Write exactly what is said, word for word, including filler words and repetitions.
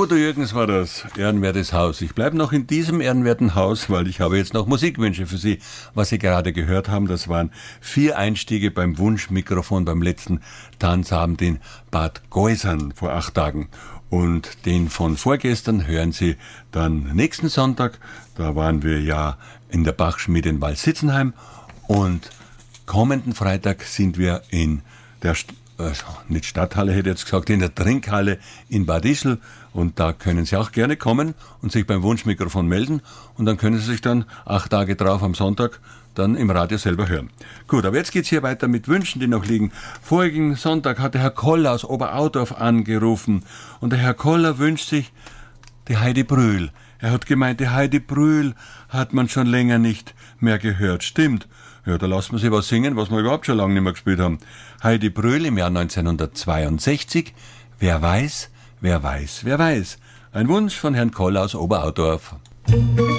Udo Jürgens war das, ehrenwertes Haus. Ich bleibe noch in diesem ehrenwerten Haus, weil ich habe jetzt noch Musikwünsche für Sie. Was Sie gerade gehört haben, das waren vier Einstiege beim Wunschmikrofon beim letzten Tanzabend in Bad Geusern vor acht Tagen. Und den von vorgestern hören Sie dann nächsten Sonntag. Da waren wir ja in der Bachschmiede in Waldsitzenheim. Und kommenden Freitag sind wir in der St- äh, nicht Stadthalle, hätte ich jetzt gesagt, in der Trinkhalle in Bad Ischl. Und da können Sie auch gerne kommen und sich beim Wunschmikrofon melden. Und dann können Sie sich dann acht Tage drauf am Sonntag dann im Radio selber hören. Gut, aber jetzt geht's hier weiter mit Wünschen, die noch liegen. Vorigen Sonntag hat der Herr Koller aus Oberaudorf angerufen. Und der Herr Koller wünscht sich die Heidi Brühl. Er hat gemeint, die Heidi Brühl hat man schon länger nicht mehr gehört. Stimmt. Ja, da lassen wir sie was singen, was wir überhaupt schon lange nicht mehr gespielt haben. Heidi Brühl im Jahr neunzehnhundertzweiundsechzig. Wer weiß, wer weiß, wer weiß. Ein Wunsch von Herrn Koller aus Oberaudorf.